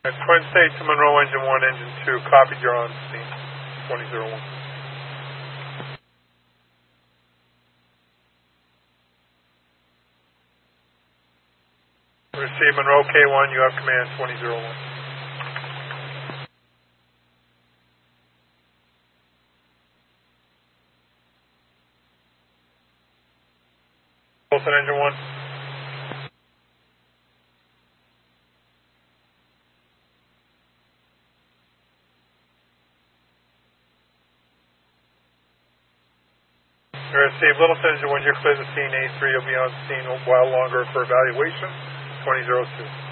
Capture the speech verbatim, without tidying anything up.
Twin State to Monroe, engine one, engine two, copied, you're on scene, twenty oh one. Receive Monroe K one, you have command, twenty oh one. Wilson, engine one. Receive Littleton, engine one, you're clear the scene, A three will be on scene a while longer for evaluation, twenty oh two.